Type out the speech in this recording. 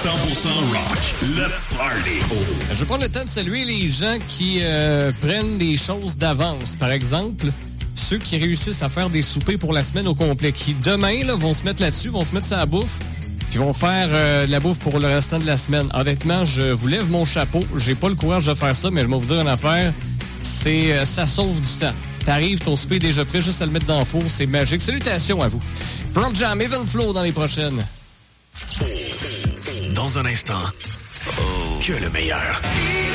rock. Le party. Je vais prendre le temps de saluer les gens qui prennent des choses d'avance. Par exemple, ceux qui réussissent à faire des soupers pour la semaine au complet, qui demain là, vont se mettre là-dessus, vont se mettre sur la bouffe, puis vont faire la bouffe pour le restant de la semaine. Honnêtement, je vous lève mon chapeau. J'ai pas le courage de faire ça, mais je vais vous dire une affaire. Ça sauve du temps. T'arrives, ton souper est déjà prêt, juste à le mettre dans le four, c'est magique. Salutations à vous. Pearl Jam, Evenflow dans les prochaines. Dans un instant, que le meilleur.